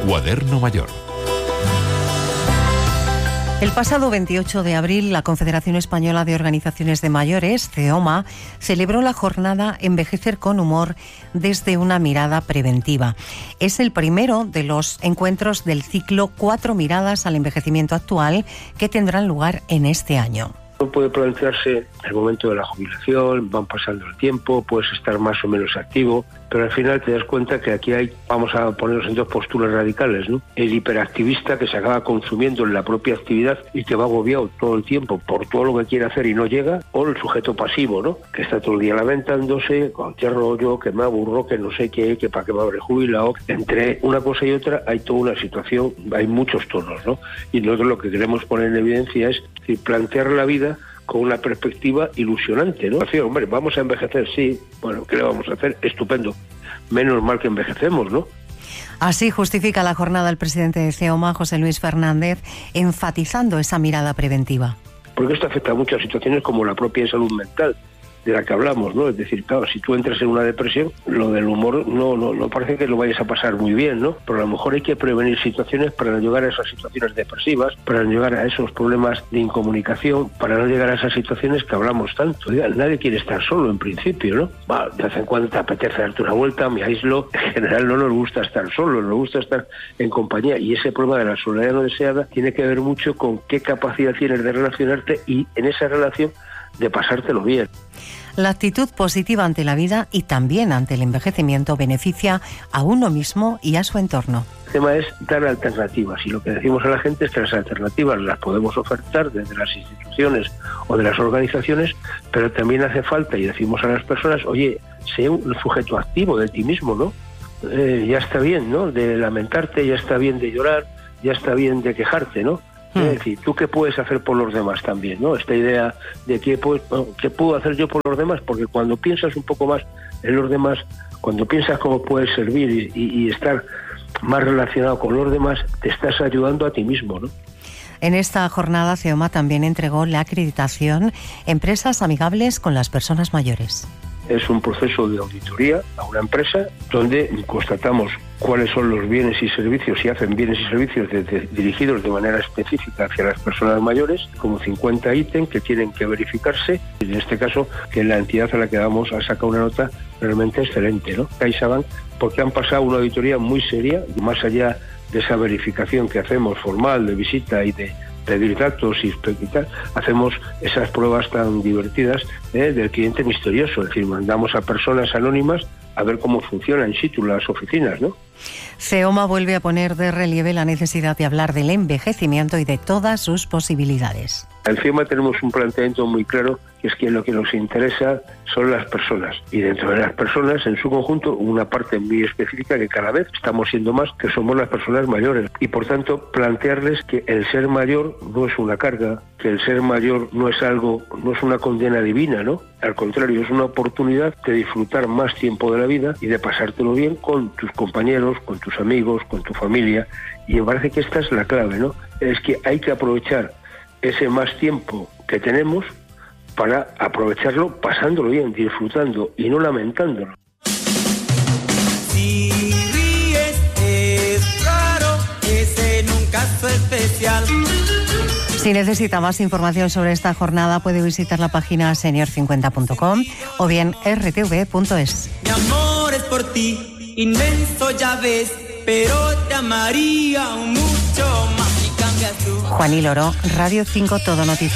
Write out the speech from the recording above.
Cuaderno Mayor. El pasado 28 de abril, la Confederación Española de Organizaciones de Mayores, CEOMA, celebró la jornada Envejecer con Humor desde una mirada preventiva. Es el primero de los encuentros del ciclo 4 miradas al envejecimiento actual que tendrán lugar en este año. Puede plantearse el momento de la jubilación, van pasando el tiempo, puedes estar más o menos activo, pero al final te das cuenta que aquí vamos a ponernos en dos posturas radicales, ¿no? El hiperactivista que se acaba consumiendo en la propia actividad y que va agobiado todo el tiempo por todo lo que quiere hacer y no llega, o el sujeto pasivo, ¿no? Que está todo el día lamentándose, cualquier rollo, que me aburro, que no sé qué, que para qué me habré jubilado. Entre una cosa y otra hay toda una situación, hay muchos tonos, ¿no? Y nosotros lo que queremos poner en evidencia es plantear la vida con una perspectiva ilusionante, ¿no? Así, hombre, vamos a envejecer, sí, bueno, ¿qué le vamos a hacer? Estupendo. Menos mal que envejecemos, ¿no? Así justifica la jornada el presidente de CEOMA, José Luis Fernández, enfatizando esa mirada preventiva. Porque esto afecta a muchas situaciones como la propia salud mental, de la que hablamos, ¿no? Es decir, claro, si tú entras en una depresión, lo del humor no parece que lo vayas a pasar muy bien, ¿no? Pero a lo mejor hay que prevenir situaciones para no llegar a esas situaciones depresivas, para no llegar a esos problemas de incomunicación, para no llegar a esas situaciones que hablamos tanto. Nadie quiere estar solo en principio, ¿no? De vez en cuando te apetece darte una vuelta, me aíslo. En general no nos gusta estar solo, nos gusta estar en compañía, y ese problema de la soledad no deseada tiene que ver mucho con qué capacidad tienes de relacionarte y en esa relación de pasártelo bien. La actitud positiva ante la vida y también ante el envejecimiento beneficia a uno mismo y a su entorno. El tema es dar alternativas, y lo que decimos a la gente es que las alternativas las podemos ofertar desde las instituciones o de las organizaciones, pero también hace falta, y decimos a las personas, oye, sé un sujeto activo de ti mismo, ¿no? Ya está bien, ¿no?, de lamentarte, ya está bien de llorar, ya está bien de quejarte, ¿no? Es decir, ¿tú qué puedes hacer por los demás también, no? Esta idea de qué puedo hacer yo por los demás, porque cuando piensas un poco más en los demás, cuando piensas cómo puedes servir y estar más relacionado con los demás, te estás ayudando a ti mismo, ¿no? En esta jornada, CEOMA también entregó la acreditación Empresas Amigables con las Personas Mayores. Es un proceso de auditoría a una empresa donde constatamos cuáles son los bienes y servicios, si hacen bienes y servicios dirigidos de manera específica hacia las personas mayores, como 50 ítems que tienen que verificarse, y en este caso que la entidad a la que vamos a sacar una nota realmente excelente, ¿no? CaixaBank, porque han pasado una auditoría muy seria, más allá de esa verificación que hacemos formal de visita y de pedir datos y tal, hacemos esas pruebas tan divertidas del cliente misterioso, es decir, mandamos a personas anónimas a ver cómo funcionan in situ las oficinas, ¿no? CEOMA vuelve a poner de relieve la necesidad de hablar del envejecimiento y de todas sus posibilidades. Encima tenemos un planteamiento muy claro, que es que lo que nos interesa son las personas, y dentro de las personas, en su conjunto, una parte muy específica que cada vez estamos siendo más, que somos las personas mayores, y por tanto plantearles que el ser mayor no es una carga, que el ser mayor no es algo, no es una condena divina, ¿no? Al contrario, es una oportunidad de disfrutar más tiempo de la vida y de pasártelo bien con tus compañeros, con tus amigos, con tu familia, y me parece que esta es la clave, ¿no? Es que hay que aprovechar ese más tiempo que tenemos para aprovecharlo pasándolo bien, disfrutando y no lamentándolo. Si ríes es raro, es en un caso especial. Si necesita más información sobre esta jornada, puede visitar la página senior50.com o bien rtv.es. Mi amor es por ti, inmenso ya ves, pero te amaría mucho más. Juan y Loro, Radio 5 Todo Noticias.